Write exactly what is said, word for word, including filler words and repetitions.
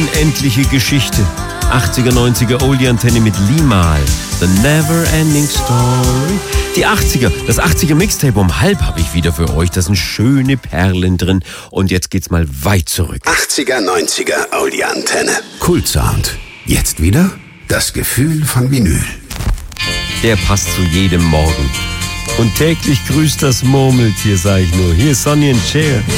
unendliche Geschichte. achtziger, neunziger Oldie-Antenne mit Limahl. The Never Ending Story. Die achtziger, das achtziger Mixtape um halb habe ich wieder für euch. Da sind schöne Perlen drin. Und jetzt geht's mal weit zurück. achtziger, neunziger Oldie-Antenne. Kultsound. Jetzt wieder das Gefühl von Vinyl. Der passt zu jedem Morgen. Und täglich grüßt das Murmeltier, sag ich nur. Hier ist Sonny and Cher.